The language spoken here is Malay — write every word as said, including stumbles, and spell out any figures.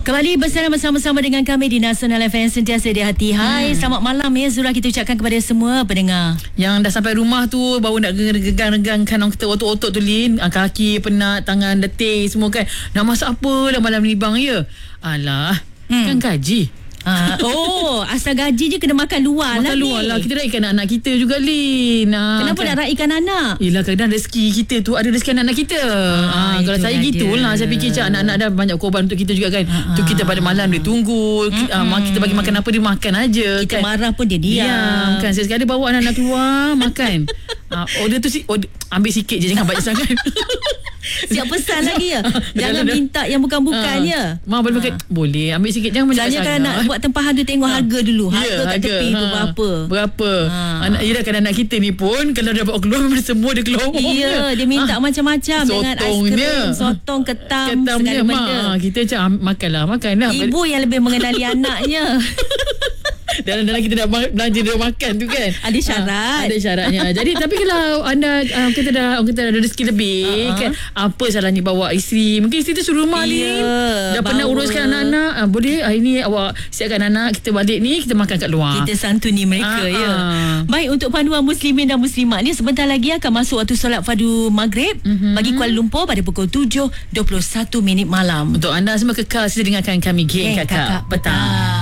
Kembali bersama-sama dengan kami di Nasional F M sentiasa di hati. Hai, hmm. selamat malam ya Zura, kita ucapkan kepada semua pendengar yang dah sampai rumah tu, baru nak gegang-gegangkan orang kata otot-otot tu Lin, kaki penat, tangan letih semua kan. Nak masak apa lah malam ni bang ya? Alah, hmm. kan gaji. Ah, oh, asal gaji je kena makan luar makan lah. Makan luar lah. Kita raikan anak-anak kita juga, Lin. Ah, Kenapa kan? nak raikan anak? Yelah, kadang rezeki kita tu ada rezeki anak-anak kita. Ah, ah, kalau saya gitulah, saya fikir cak anak-anak dah banyak korban untuk kita juga kan. Ah, tu kita pada malam dia tunggu. Mm-hmm. Ah, kita bagi makan apa, dia makan aja. Kita kan. marah pun dia diam. Diam kan. Saya sekali bawa anak-anak keluar makan. Ah, order tu si, order, ambil sikit je, jangan banyak sangat. Siap pesan lagi ya. Jangan minta yang bukan-bukan ya. Ma boleh makan. Boleh, ambil sikit, jangan banyak sangat. Kalau nak buat tempahan tu, tengok harga dulu. Harga ya, kat harga. tepi tu ha. berapa. Berapa. Ha. Anak, yelah kan anak kita ni pun kalau dah bawa keluar semua dia keluar. Iya, dia minta ha. macam-macam. Dengan aiskrim, sotong, ketam, segala benda. Ha, kita macam makanlah, makanlah. Ibu yang lebih mengenali anaknya. Dalam-dalam kita dah belanja dia makan tu kan. Ada syarat. Ha, ada syaratnya. Jadi tapi kalau anda um, kita dah orang kata ada rezeki lebih uh-huh. kan, apa salahnya bawa isteri. Mungkin isteri tu suruh rumah ni. Yeah, dah pernah uruskan anak-anak. Uh, boleh hari ni awak siapkan anak, kita balik ni kita makan kat luar. Kita santuni mereka uh-huh. ya. Baik, untuk panduan muslimin dan muslimat ni sebentar lagi akan masuk waktu solat fardu maghrib uh-huh. bagi Kuala Lumpur pada pukul tujuh dua puluh satu minit malam. Untuk anda semua kekal sedia dengarkan kami Geng Kakak, Kakak Petang.